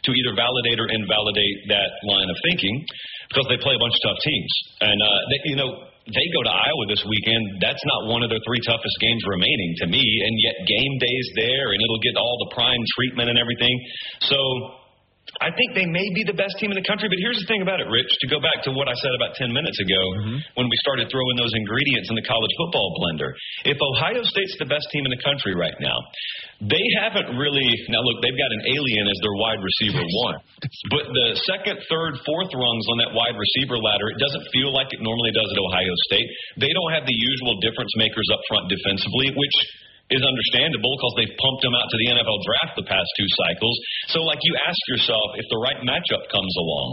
to either validate or invalidate that line of thinking because they play a bunch of tough teams. And, they go to Iowa this weekend. That's not one of their 3 toughest games remaining to me, and yet game day's there, and it'll get all the prime treatment and everything. So I think they may be the best team in the country, but here's the thing about it, Rich, to go back to what I said about 10 minutes ago when we started throwing those ingredients in the college football blender. If Ohio State's the best team in the country right now, they haven't really – now, look, they've got an alien as their wide receiver 1. But the second, third, fourth rungs on that wide receiver ladder, it doesn't feel like it normally does at Ohio State. They don't have the usual difference makers up front defensively, which – is understandable because they've pumped them out to the NFL draft the past 2 cycles. So, you ask yourself, if the right matchup comes along,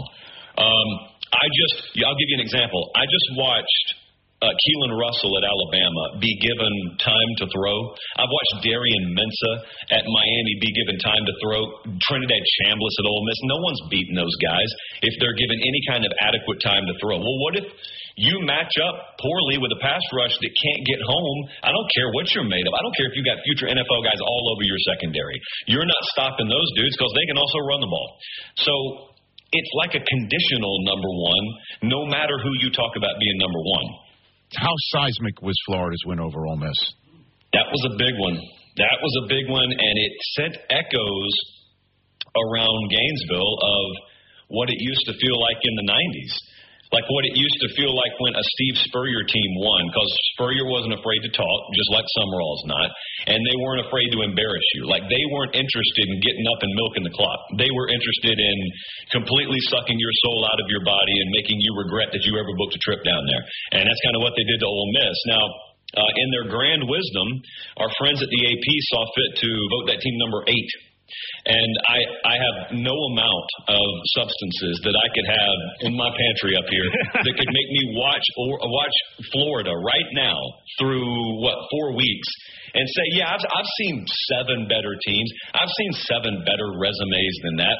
I'll give you an example. I just watched Keelan Russell at Alabama be given time to throw. I've watched Darian Mensah at Miami be given time to throw. Trinidad Chambliss at Ole Miss. No one's beating those guys if they're given any kind of adequate time to throw. Well, what if you match up poorly with a pass rush that can't get home? I don't care what you're made of. I don't care if you've got future NFL guys all over your secondary. You're not stopping those dudes because they can also run the ball. So it's like a conditional number 1, no matter who you talk about being number 1. How seismic was Florida's win over Ole Miss? That was a big one. And it sent echoes around Gainesville of what it used to feel like in the 90s. Like what it used to feel like when a Steve Spurrier team won, because Spurrier wasn't afraid to talk, just like Summerall's not, and they weren't afraid to embarrass you. Like they weren't interested in getting up and milking the clock. They were interested in completely sucking your soul out of your body and making you regret that you ever booked a trip down there. And that's kind of what they did to Ole Miss. Now, in their grand wisdom, our friends at the AP saw fit to vote that team number 8. And I have no amount of substances that I could have in my pantry up here that could make me watch Florida right now through, 4 weeks and say, yeah, I've seen 7 better teams. I've seen 7 better resumes than that.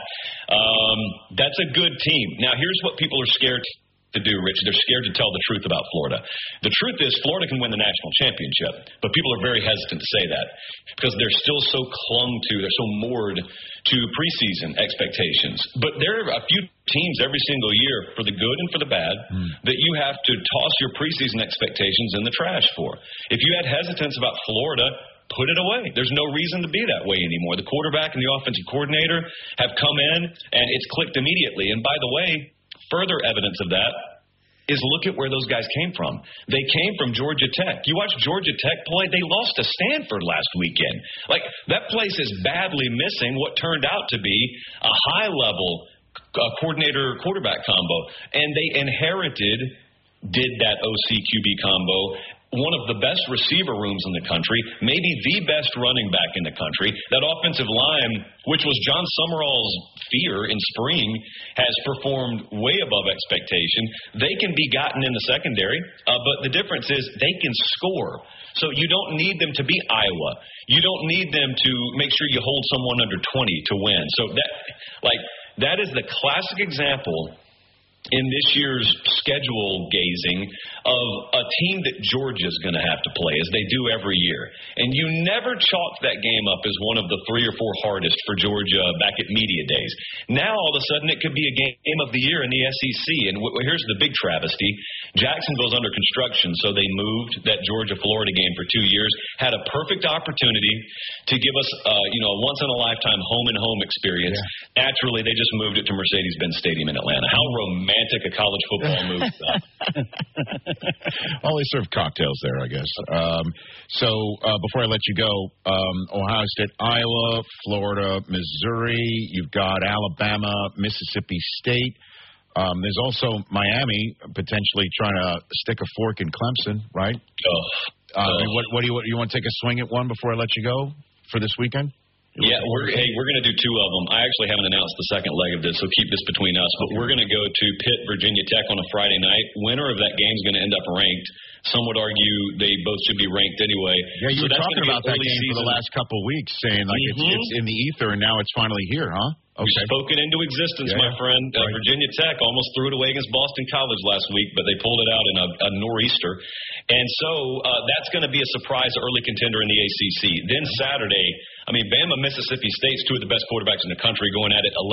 That's a good team. Now, here's what people are scared to do, Rich. They're scared to tell the truth about Florida. The truth is Florida can win the national championship, but people are very hesitant to say that because they're still so they're so moored to preseason expectations. But there are a few teams every single year, for the good and for the bad, that you have to toss your preseason expectations in the trash for. If you had hesitance about Florida, put it away. There's no reason to be that way anymore. The quarterback and the offensive coordinator have come in, and it's clicked immediately. And by the way, further evidence of that is look at where those guys came from. They came from Georgia Tech. You watch Georgia Tech play, they lost to Stanford last weekend. Like, that place is badly missing what turned out to be a high-level coordinator-quarterback combo. And they did that OC-QB combo, one of the best receiver rooms in the country, maybe the best running back in the country. That offensive line, which was John Summerall's fear in spring, has performed way above expectation. They can be gotten in the secondary, but the difference is they can score. So you don't need them to be Iowa. You don't need them to make sure you hold someone under 20 to win. So that is the classic example in this year's schedule gazing of a team that Georgia's going to have to play, as they do every year. And you never chalked that game up as one of the 3 or 4 hardest for Georgia back at media days. Now, all of a sudden, it could be a game of the year in the SEC. And here's the big travesty. Jacksonville's under construction, so they moved that Georgia-Florida game for 2 years, had a perfect opportunity to give us a once-in-a-lifetime home-and-home experience. Yeah. Naturally, they just moved it to Mercedes-Benz Stadium in Atlanta. How romantic a college football move is that? Well, they serve cocktails there, I guess. So before I let you go, Ohio State, Iowa, Florida, Missouri, you've got Alabama, Mississippi State. There's also Miami potentially trying to stick a fork in Clemson, right? What do you want to take a swing at one before I let you go for this weekend? Yeah, we're going to do 2 of them. I actually haven't announced the second leg of this, so keep this between us. But we're going to go to Pitt, Virginia Tech on a Friday night. Winner of that game is going to end up ranked. Some would argue they both should be ranked anyway. Yeah, you were talking about that game for the last couple of weeks, saying it's in the ether, and now it's finally here, huh? Okay. We spoke it into existence, my friend. Right. Virginia Tech almost threw it away against Boston College last week, but they pulled it out in a nor'easter. And so that's going to be a surprise early contender in the ACC. Then Saturday, Bama, Mississippi State's 2 of the best quarterbacks in the country going at it